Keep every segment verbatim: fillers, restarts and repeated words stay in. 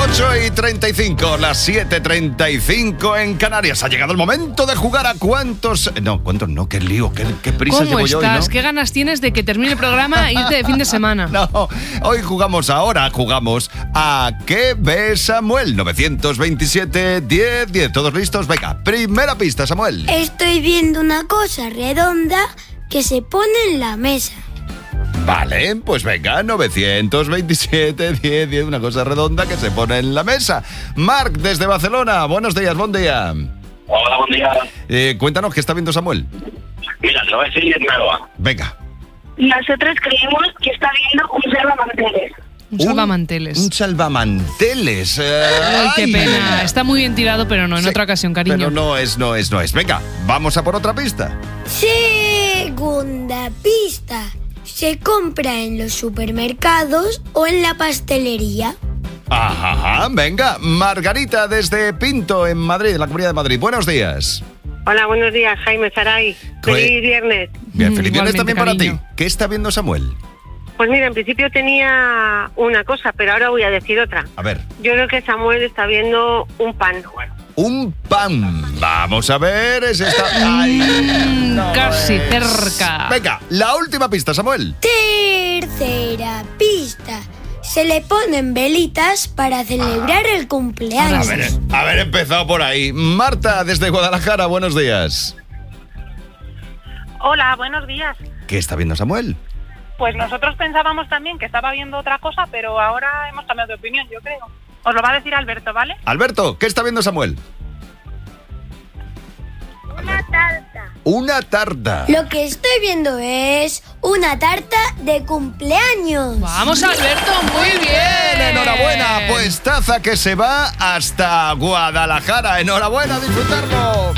ocho y treinta y cinco, las siete y treinta y cinco en Canarias. Ha llegado el momento de jugar a cuántos... No, cuántos no, qué lío, qué, qué prisa ¿Cómo llevo estás? yo hoy, ¿no? ¿Qué ganas tienes de que termine el programa e irte de fin de semana? No, hoy jugamos ahora, jugamos a ¿qué ve Samuel? nueve veintisiete, diez, diez. ¿Todos listos? Venga, primera pista, Samuel. Estoy viendo una cosa redonda que se pone en la mesa. Vale, pues venga, nueve veintisiete, diez, diez, una cosa redonda que se pone en la mesa. Marc, desde Barcelona, buenos días, buen día. Hola, buen día. Eh, cuéntanos, ¿qué está viendo Samuel? Mira, te lo voy a decir en nueva. Venga. Nosotros creemos que está viendo un salvamanteles. Un salvamanteles. Un salvamanteles. Eh, Ay, qué ay. pena. Está muy bien tirado, pero no, en Sí, otra ocasión, cariño. Pero no es, no es, no es. Venga, vamos a por otra pista. Segunda pista. Se compra en los supermercados o en la pastelería. Ajá, ajá, venga. Margarita, desde Pinto, en Madrid, en la Comunidad de Madrid. Buenos días. Hola, buenos días, Jaime Saray. ¿Qué? Feliz viernes. Bien, Mm, feliz viernes igualmente, también para cariño. ti. ¿Qué está viendo Samuel? Pues mira, en principio tenía una cosa, pero ahora voy a decir otra. A ver. Yo creo que Samuel está viendo un pan. Un pan. Vamos a ver, es esta... Ay, Mm, no casi es. cerca. Venga, la última pista, Samuel. Tercera pista. Se le ponen velitas para celebrar el A cumpleaños. ver, haber empezado por ahí. Marta, desde Guadalajara, buenos días. Hola, buenos días. ¿Qué está viendo Samuel? Pues nosotros pensábamos también que estaba viendo otra cosa, pero ahora hemos cambiado de opinión, yo creo. Os lo va a decir Alberto, ¿vale? Alberto, ¿qué está viendo Samuel? Una tarta. Una tarta. Lo que estoy viendo es una tarta de cumpleaños. Vamos, Alberto, muy bien. Bien, enhorabuena, pues taza que se va hasta Guadalajara. Enhorabuena, a disfrutarlo.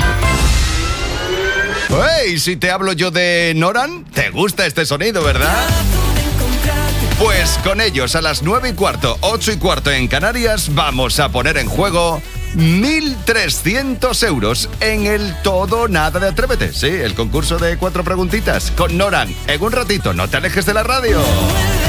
Hey, si te hablo yo de Noran, ¿te gusta este sonido, verdad? Pues con ellos a las nueve y cuarto, ocho y cuarto en Canarias, vamos a poner en juego mil trescientos euros en el Todo Nada de Atrévete. Sí, el concurso de cuatro preguntitas con Noran. En un ratito, no te alejes de la radio.